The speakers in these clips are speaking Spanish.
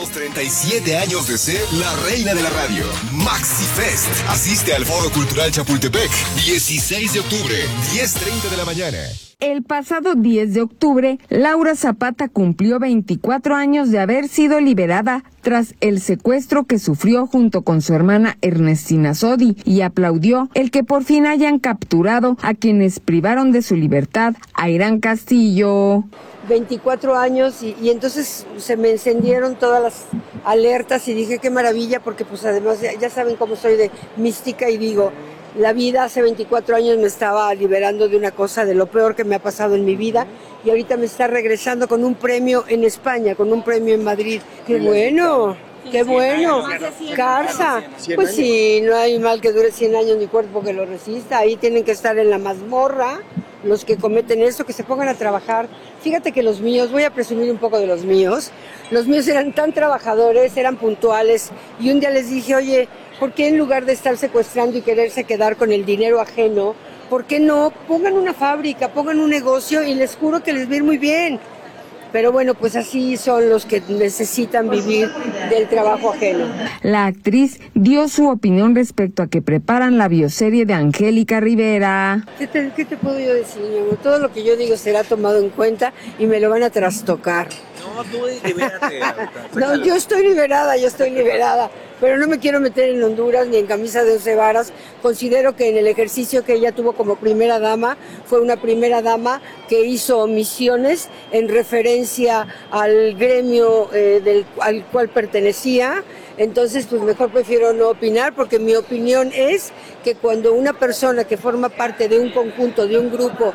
los 37 años de ser la reina de la radio. Maxi Fest. Asiste al Foro Cultural Chapultepec. 16 de octubre, 10:30 de la mañana. El pasado 10 de octubre, Laura Zapata cumplió 24 años de haber sido liberada tras el secuestro que sufrió junto con su hermana Ernestina Sodi, y aplaudió el que por fin hayan capturado a quienes privaron de su libertad a Irán Castillo. 24 años y entonces se me encendieron todas las alertas y dije qué maravilla, porque pues además ya saben cómo soy de mística y digo, la vida hace 24 años me estaba liberando de una cosa, de lo peor que me ha pasado en mi vida, y ahorita me está regresando con un premio en España, con un premio en Madrid. ¡Qué bueno! ¡Qué bueno! Carza. Pues sí, no hay mal que dure 100 años ni cuerpo que lo resista. Ahí tienen que estar en la mazmorra los que cometen esto, que se pongan a trabajar. Fíjate que los míos, voy a presumir un poco de los míos eran tan trabajadores, eran puntuales, y un día les dije, oye, ¿por qué en lugar de estar secuestrando y quererse quedar con el dinero ajeno, por qué no pongan una fábrica, pongan un negocio y les juro que les va a ir muy bien? Pero bueno, pues así son los que necesitan vivir del trabajo ajeno. La actriz dio su opinión respecto a que preparan la bioserie de Angélica Rivera. ¿Qué te puedo yo decir, mi amor? Todo lo que yo digo será tomado en cuenta y me lo van a trastocar. No, tú libérate. No, yo estoy liberada. Pero no me quiero meter en Honduras ni en camisa de 11 varas. Considero que en el ejercicio que ella tuvo como primera dama, fue una primera dama que hizo omisiones en referencia al gremio al cual pertenecía. Entonces, pues mejor prefiero no opinar, porque mi opinión es que cuando una persona que forma parte de un conjunto, de un grupo,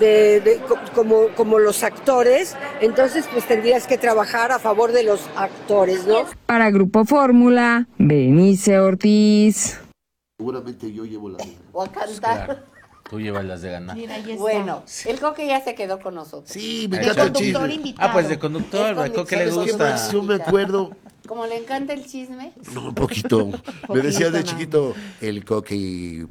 como los actores, entonces pues tendrías que trabajar a favor de los actores, ¿no? Para Grupo Fórmula, Benice Ortiz. Seguramente yo llevo la... O a cantar. Claro. Tú llevas las de ganar. Mira, bueno, el Coque ya se quedó con nosotros. Sí, me encanta el chisme. Invitado. Pues de conductor, al Coque le gusta. Yo me acuerdo... Como le encanta el chisme. No, un poquito. Me decía de chiquito el Coque y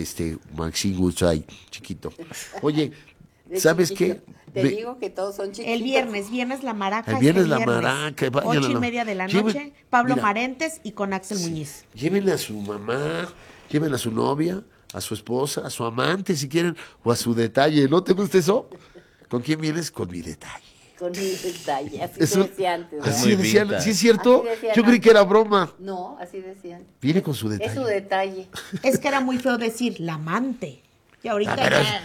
Maxine Goodside, chiquito. Oye, ¿sabes qué? Te digo que todos son chiquitos. El viernes la maraca. El viernes la maraca. 8:30 de la noche, Pablo Marentes y con Axel Muñiz. Llévenle a su mamá, llévenle a su novia, a su esposa, a su amante si quieren, o a su detalle. ¿No te gusta eso? ¿Con quién vienes? Con mi detalle. Con mi detalle, así decía antes. Así decían, ¿sí es cierto? Yo creí que era broma. No, así decían. Viene con su detalle. Es su detalle. Es que era muy feo decir la amante. Y ahorita,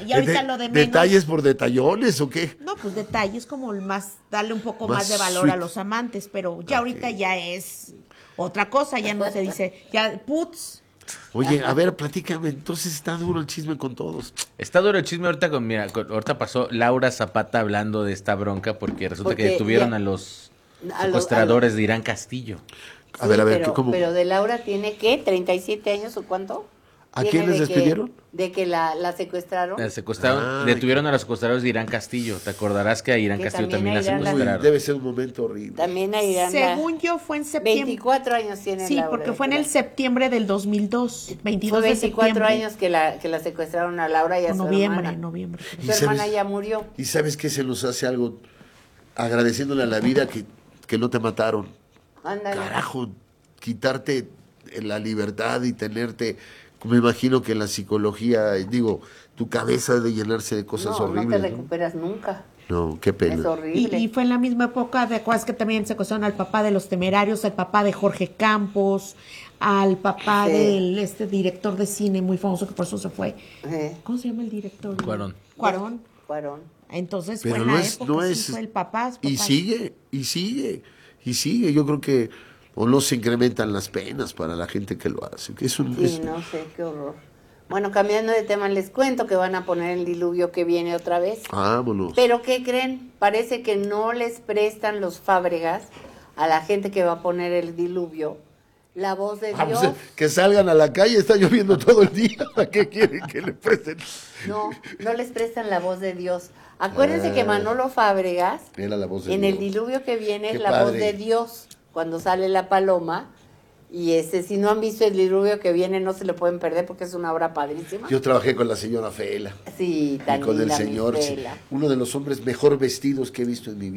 lo de menos. ¿Detalles por detallones o qué? No, pues detalles como el más, darle un poco más de valor sweet a los amantes, pero ya ahorita ya es otra cosa, ya no se dice, ya puts. Oye, a ver, platícame, entonces está duro el chisme con todos. Está duro el chisme ahorita ahorita pasó Laura Zapata hablando de esta bronca porque resulta que detuvieron a los secuestradores de Irán Castillo. A ver, ¿cómo? Pero de Laura tiene, ¿qué? ¿37 años o cuánto? ¿A quién les despidieron? De que la secuestraron. Detuvieron a los secuestradores de Irán Castillo. Te acordarás que a Irán Castillo también la secuestraron. Debe ser un momento horrible. También a Irán. Según yo fue en septiembre. 24 años tiene sí, Laura. Sí, porque fue en el septiembre del 2002. 22 fue 24 de septiembre. años que la secuestraron a Laura y a su hermana. Noviembre. Su hermana ya murió. ¿Y sabes qué? Se nos hace algo agradeciéndole a la vida que no te mataron. Ándale. Carajo, quitarte la libertad y tenerte... Me imagino que la psicología, tu cabeza debe llenarse de cosas horribles. No te recuperas nunca. No, qué pena. Es horrible. Y fue en la misma época de cosas que también secuestraron al papá de Los Temerarios, al papá de Jorge Campos, al papá del director de cine muy famoso que por eso se fue. ¿Cómo se llama el director? Cuarón. Entonces pero fue en la época, fue el papá. Y sigue. Yo creo que o no se incrementan las penas para la gente que lo hace. No sé, qué horror. Bueno, cambiando de tema, les cuento que van a poner el diluvio que viene otra vez. Vámonos. Pero ¿qué creen? Parece que no les prestan los Fábregas a la gente que va a poner el diluvio la voz de Dios. Pues, que salgan a la calle, está lloviendo todo el día. ¿A qué quieren que le presten? No les prestan la voz de Dios. Acuérdense que Manolo Fábregas, era la voz de en Dios. El diluvio que viene, es qué la padre. voz de Dios. Cuando sale la paloma, y si no han visto El diluvio que viene, no se lo pueden perder porque es una obra padrísima. Yo trabajé con la señora Fela. Sí, tan y con linda, el señor, Fela. uno de los hombres mejor vestidos que he visto en mi vida.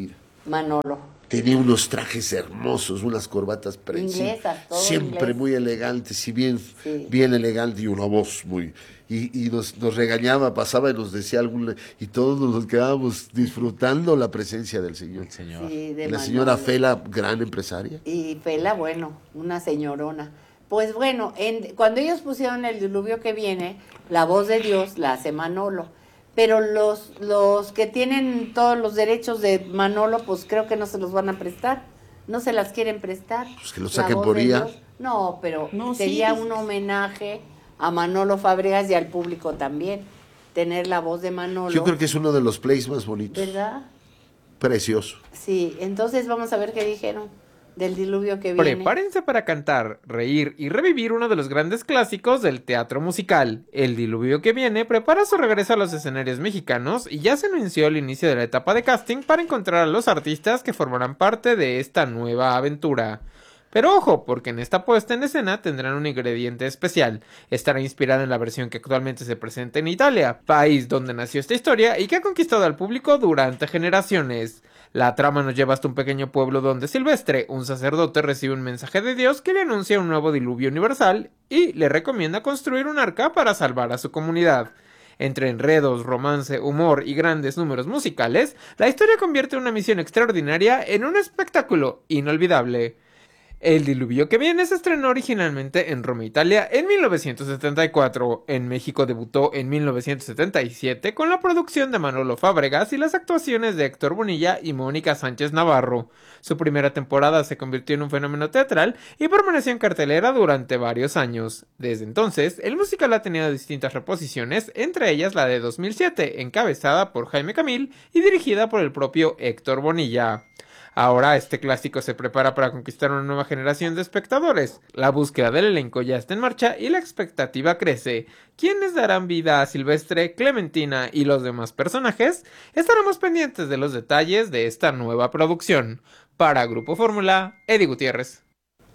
Manolo. Tenía unos trajes hermosos, unas corbatas Inglesas, todo siempre inglés. muy elegantes y bien elegante, y una voz muy... Y nos regañaba, pasaba y nos decía alguna... Y todos nos quedábamos disfrutando la presencia del Señor. El Señor. Sí, de La Manolo. señora Fela, gran empresaria. Y Fela, bueno, una señorona. Pues bueno, cuando ellos pusieron El diluvio que viene, la voz de Dios la hace Manolo. Pero los que tienen todos los derechos de Manolo, pues creo que no se los van a prestar. No se las quieren prestar. Pues que lo La saquen voz por de IA. Dios. No, pero No, sería sí. un homenaje a Manolo Fábregas y al público también. Tener la voz de Manolo. Yo creo que es uno de los plays más bonitos. ¿Verdad? Precioso. Sí, entonces vamos a ver qué dijeron del diluvio que viene. Prepárense para cantar, reír y revivir uno de los grandes clásicos del teatro musical. El diluvio que viene prepara su regreso a los escenarios mexicanos y ya se anunció el inicio de la etapa de casting para encontrar a los artistas que formarán parte de esta nueva aventura. Pero ojo, porque en esta puesta en escena tendrán un ingrediente especial. Estará inspirada en la versión que actualmente se presenta en Italia, país donde nació esta historia y que ha conquistado al público durante generaciones. La trama nos lleva hasta un pequeño pueblo donde Silvestre, un sacerdote, recibe un mensaje de Dios que le anuncia un nuevo diluvio universal y le recomienda construir un arca para salvar a su comunidad. Entre enredos, romance, humor y grandes números musicales, la historia convierte una misión extraordinaria en un espectáculo inolvidable. El diluvio que viene se estrenó originalmente en Roma, Italia, en 1974. En México debutó en 1977 con la producción de Manolo Fábregas y las actuaciones de Héctor Bonilla y Mónica Sánchez Navarro. Su primera temporada se convirtió en un fenómeno teatral y permaneció en cartelera durante varios años. Desde entonces, el musical ha tenido distintas reposiciones, entre ellas la de 2007, encabezada por Jaime Camil y dirigida por el propio Héctor Bonilla. Ahora este clásico se prepara para conquistar una nueva generación de espectadores. La búsqueda del elenco ya está en marcha y la expectativa crece. ¿Quiénes darán vida a Silvestre, Clementina y los demás personajes? Estaremos pendientes de los detalles de esta nueva producción. Para Grupo Fórmula, Eddie Gutiérrez.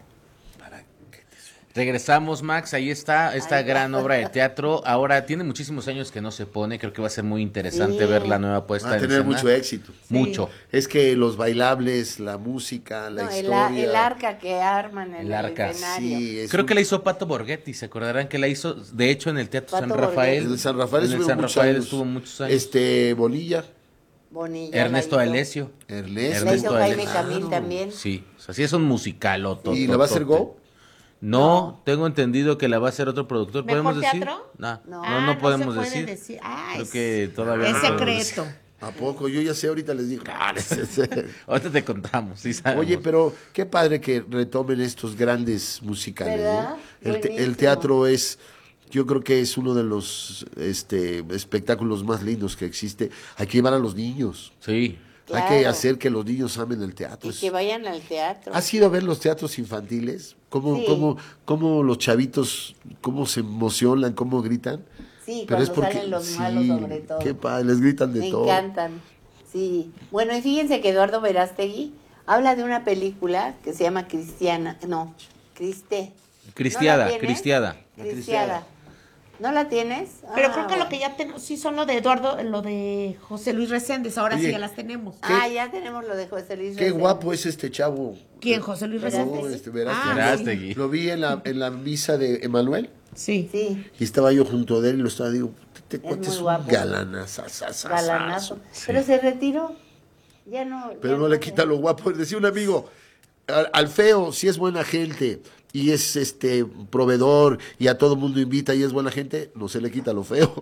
Regresamos, Max, ahí está esta gran obra de teatro. Ahora tiene muchísimos años que no se pone, creo que va a ser muy interesante ver la nueva puesta Va a en tener escena. mucho éxito. Mucho. Es que los bailables, la música, la historia. El arca que arman en El arca. escenario. Sí, es Creo un- que la hizo Pato Borghetti, se acordarán que la hizo, de hecho, en el Teatro Pato San Rafael. En el San Rafael En el estuvo San muchos Rafael años. estuvo muchos años. Bonilla, Bonilla. Ernesto la hizo. Alessio. Ernesto. La hizo Jaime Alessio. Camil también. Sí, o sea, sí es un musical. ¿Y la va a hacer Go? No, tengo entendido que la va a hacer otro productor. ¿Mejor ¿Podemos decir? teatro? No, No. no podemos se puede decir. Ah, Creo que todavía es no podemos decir. secreto. ¿A poco? Yo ya sé, ahorita les digo. Ahorita te contamos, sí sabemos. Oye, pero qué padre que retomen estos grandes musicales, ¿Verdad? ¿no? El Buenísimo. teatro es, yo creo que es uno de los espectáculos más lindos que existe. Hay que llevar a los niños. Sí. Hay que Claro. hacer que los niños amen el teatro. Y que vayan al teatro. ¿Has ido a ver los teatros infantiles? ¿Cómo, Sí. cómo los chavitos, cómo se emocionan, cómo gritan? Sí, Pero es cuando porque salen los sí, malos sobre todo. qué padre, les gritan de Me todo. encantan. Sí. Bueno, y fíjense que Eduardo Verástegui habla de una película que se llama Cristiana. No, Criste. Cristiada, ¿No la tienes? Cristiada. Cristiada. ¿No la tienes? Pero Ah, creo que bueno. lo que ya tenemos, sí son lo de Eduardo, lo de José Luis Reséndez, ahora Oye, sí ya las tenemos. Ah, ya tenemos lo de José Luis Qué Reséndez. guapo es este chavo. ¿Quién, José Luis Verástegui. Reséndez? Verástegui. Ah, Verástegui. Lo vi en la misa de Emanuel Sí. Sí, y estaba yo junto de él y lo estaba, digo, este Es cuate muy es un guapo. galanazo. galanazo. Pero se retiró. Ya no. Pero ya no le quita lo guapo. Decía un amigo, al feo, si es buena gente y es proveedor y a todo mundo invita y es buena gente, no se le quita lo feo.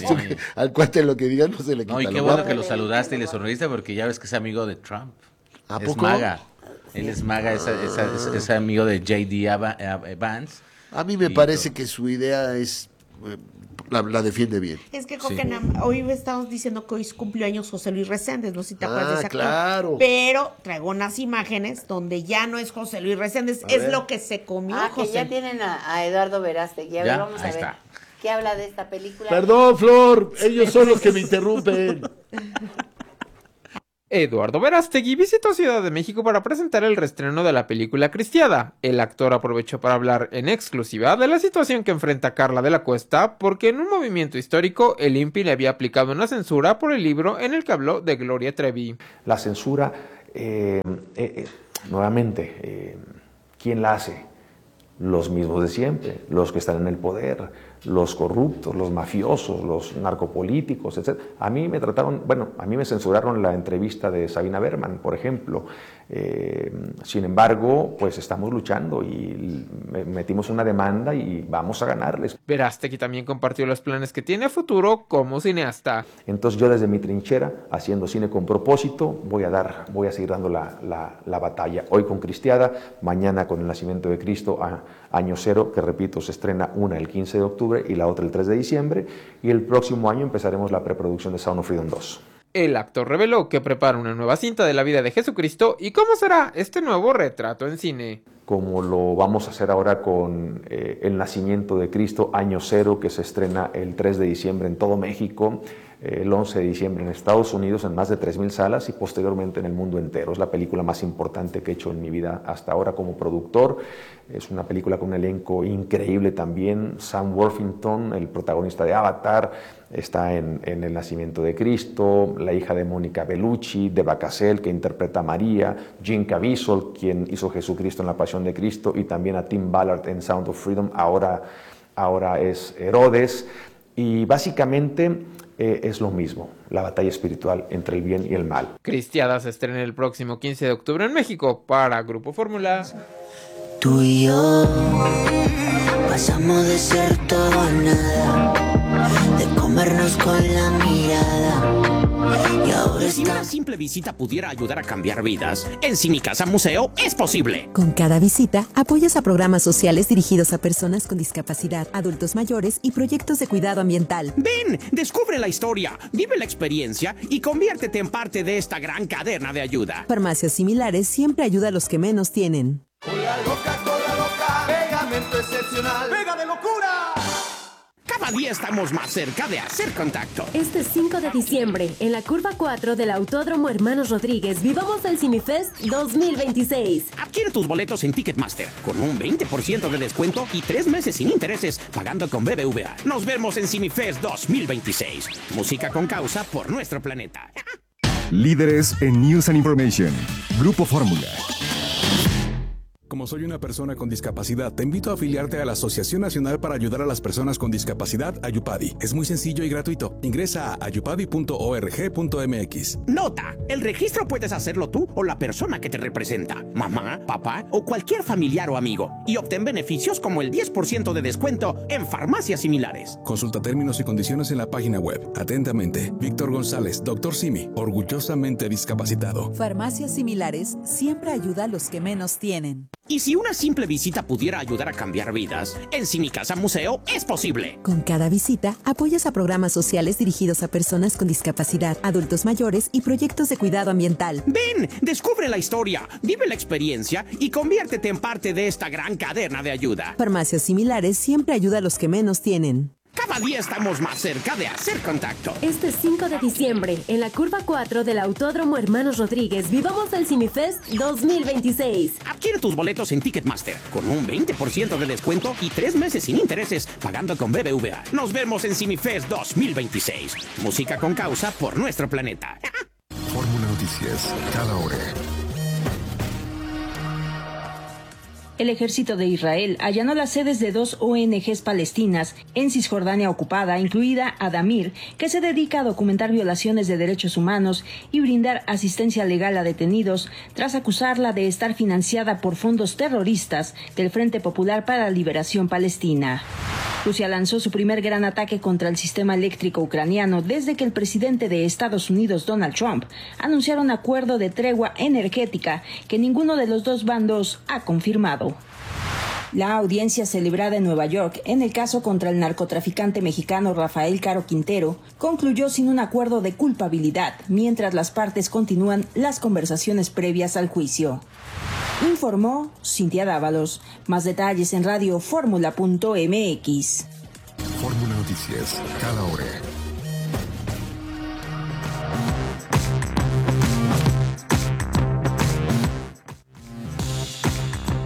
Al cuate lo que diga no se le quita No, y lo qué bueno guapo. que lo saludaste y le sonreíste porque ya ves que es amigo de Trump. ¿A Es poco? maga. Él es maga, es amigo de J.D. Vance. A mí me Y parece que su idea es, la defiende bien. Es que creo que hoy estamos diciendo que hoy cumplió años José Luis Reséndez, no sé si te acuerdas de ese actor. Claro. Pero traigo unas imágenes donde ya no es José Luis Reséndez, es lo que se comió Ah, que José. ya tienen a Eduardo Verástegui. A ver, Ya, vamos a ahí ver. está. ¿Qué habla de esta película? Perdón, Flor, ellos son los que me interrumpen. Eduardo Verástegui visitó Ciudad de México para presentar el reestreno de la película Cristiada. El actor aprovechó para hablar en exclusiva de la situación que enfrenta Carla de la Cuesta, porque en un movimiento histórico el INPI le había aplicado una censura por el libro en el que habló de Gloria Trevi. La censura Nuevamente, ¿quién la hace? Los mismos de siempre, los que están en el poder, los corruptos, los mafiosos, los narcopolíticos, etc. A mí me censuraron la entrevista de Sabina Berman, por ejemplo. Sin embargo, pues estamos luchando y metimos una demanda y vamos a ganarles. Verástegui también compartió los planes que tiene a futuro como cineasta. Entonces yo desde mi trinchera, haciendo cine con propósito, voy a seguir dando la batalla. Hoy con Cristiada, mañana con El Nacimiento de Cristo, Año Cero, que repito, se estrena una el 15 de octubre y la otra el 3 de diciembre, y el próximo año empezaremos la preproducción de Sound of Freedom 2. El actor reveló que prepara una nueva cinta de la vida de Jesucristo y cómo será este nuevo retrato en cine. Como lo vamos a hacer ahora con El Nacimiento de Cristo, Año Cero, que se estrena el 3 de diciembre en todo México, el 11 de diciembre en Estados Unidos en más de 3,000 salas y posteriormente en el mundo entero. Es la película más importante que he hecho en mi vida hasta ahora como productor. Es una película con un elenco increíble también. Sam Worthington, el protagonista de Avatar, está en El Nacimiento de Cristo. La hija de Mónica Bellucci, Deva Cassel, que interpreta a María. Jim Caviezel, quien hizo Jesucristo en La Pasión de Cristo, y también a Tim Ballard en Sound of Freedom. Ahora es Herodes. Y básicamente es lo mismo, la batalla espiritual entre el bien y el mal. Cristiada se estrena el próximo 15 de octubre en México para Grupo Fórmula. Tú y yo pasamos de ser todo a nada, de comernos con la mirada. Y ahora si una simple visita pudiera ayudar a cambiar vidas, en Cinicasa Museo es posible. Con cada visita, apoyas a programas sociales dirigidos a personas con discapacidad, adultos mayores y proyectos de cuidado ambiental. Ven, descubre la historia, vive la experiencia y conviértete en parte de esta gran cadena de ayuda. Farmacias Similares siempre ayuda a los que menos tienen. Cola loca, pegamento excepcional, pega de locura. Cada día estamos más cerca de hacer contacto. Este 5 de diciembre, en la curva 4 del Autódromo Hermanos Rodríguez, vivamos el CineFest 2026. Adquiere tus boletos en Ticketmaster con un 20% de descuento y 3 meses sin intereses pagando con BBVA. Nos vemos en CineFest 2026. Música con causa por nuestro planeta. Líderes en News and Information. Grupo Fórmula. Como soy una persona con discapacidad, te invito a afiliarte a la Asociación Nacional para Ayudar a las Personas con Discapacidad, Ayupadi. Es muy sencillo y gratuito. Ingresa a ayupadi.org.mx. Nota: el registro puedes hacerlo tú o la persona que te representa, mamá, papá o cualquier familiar o amigo, y obtén beneficios como el 10% de descuento en farmacias similares. Consulta términos y condiciones en la página web. Atentamente, Víctor González, Dr. Simi, orgullosamente discapacitado. Farmacias Similares siempre ayuda a los que menos tienen. Y si una simple visita pudiera ayudar a cambiar vidas, en Cinicasa Museo es posible. Con cada visita, apoyas a programas sociales dirigidos a personas con discapacidad, adultos mayores y proyectos de cuidado ambiental. Ven, descubre la historia, vive la experiencia y conviértete en parte de esta gran cadena de ayuda. Farmacias Similares siempre ayuda a los que menos tienen. Cada día estamos más cerca de hacer contacto. Este 5 de diciembre, en la curva 4 del Autódromo Hermanos Rodríguez, vivamos el CineFest 2026. Adquiere tus boletos en Ticketmaster con un 20% de descuento y 3 meses sin intereses pagando con BBVA. Nos vemos en CineFest 2026. Música con causa por nuestro planeta. Fórmula Noticias, cada hora. El ejército de Israel allanó las sedes de 2 ONGs palestinas en Cisjordania ocupada, incluida Adamir, que se dedica a documentar violaciones de derechos humanos y brindar asistencia legal a detenidos, tras acusarla de estar financiada por fondos terroristas del Frente Popular para la Liberación Palestina. Rusia lanzó su primer gran ataque contra el sistema eléctrico ucraniano desde que el presidente de Estados Unidos, Donald Trump, anunciara un acuerdo de tregua energética que ninguno de los dos bandos ha confirmado. La audiencia celebrada en Nueva York en el caso contra el narcotraficante mexicano Rafael Caro Quintero concluyó sin un acuerdo de culpabilidad, mientras las partes continúan las conversaciones previas al juicio. Informó Cintia Dávalos. Más detalles en radioformula.mx. Fórmula Noticias, cada hora.